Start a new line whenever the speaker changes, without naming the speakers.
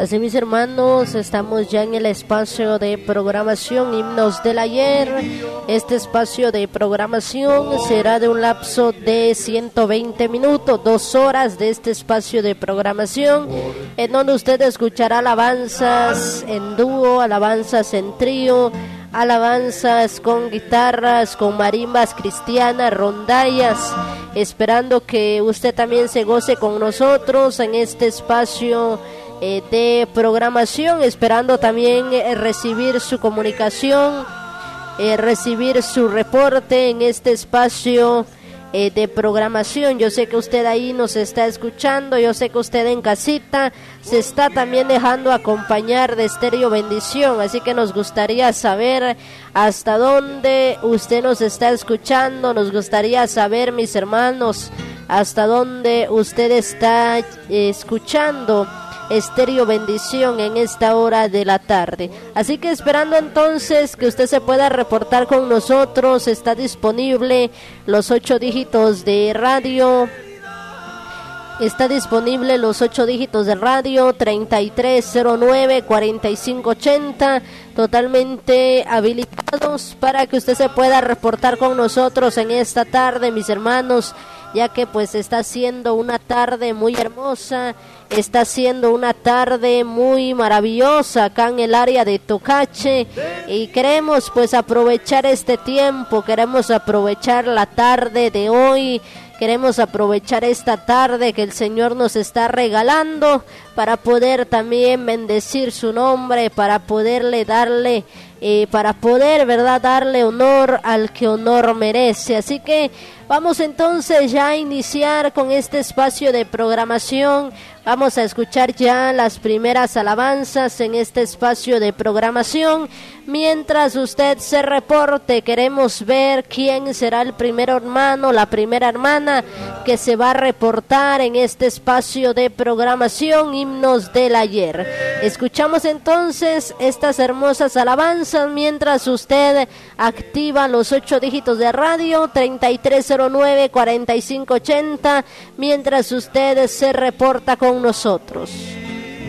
Así, mis hermanos, estamos ya en el espacio de programación Himnos del Ayer. Este espacio de programación será de un lapso de 120 minutos, 2 horas de este espacio de programación, en donde usted escuchará alabanzas en dúo, alabanzas en trío, alabanzas con guitarras, con marimbas cristianas, rondallas, esperando que usted también se goce con nosotros en este espacio de programación, esperando también recibir su comunicación, recibir su reporte en este espacio de programación. Yo sé que usted ahí nos está escuchando, yo sé que usted en casita se está también dejando acompañar de Estéreo Bendición, así que nos gustaría saber hasta dónde usted nos está escuchando, nos gustaría saber, mis hermanos, hasta dónde usted está escuchando Estéreo Bendición en esta hora de la tarde. Así que esperando entonces que usted se pueda reportar con nosotros, está disponible los 8 dígitos de radio. Está disponible los 8 dígitos de radio, 3309-4580, totalmente habilitados para que usted se pueda reportar con nosotros en esta tarde, mis hermanos, ya que pues está siendo una tarde muy hermosa, está siendo una tarde muy maravillosa acá en el área de Tocache, y queremos pues aprovechar este tiempo, queremos aprovechar la tarde de hoy, queremos aprovechar esta tarde que el Señor nos está regalando para poder también bendecir su nombre, para poderle darle, para poder, ¿verdad?, darle honor al que honor merece. Así que vamos entonces ya a iniciar con este espacio de programación. Vamos a escuchar ya las primeras alabanzas en este espacio de programación. Mientras usted se reporte, queremos ver quién será el primer hermano, la primera hermana que se va a reportar en este espacio de programación Himnos del Ayer. Escuchamos entonces estas hermosas alabanzas mientras usted activa los 8 dígitos de radio, 3309-4580, mientras usted se reporta con nosotros.